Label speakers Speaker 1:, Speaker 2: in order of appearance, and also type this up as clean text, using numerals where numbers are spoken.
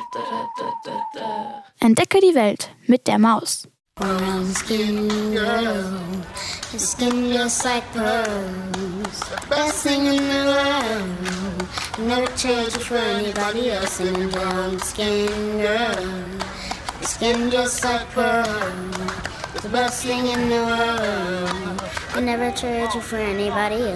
Speaker 1: Entdecke die Welt mit der Maus.
Speaker 2: Brown skin girl, your skin just like pearls. Best thing in the world. Never trade you for anybody else. And a brown skin girl, your skin just like pearls. The best thing in the world. I never trade you for anybody else.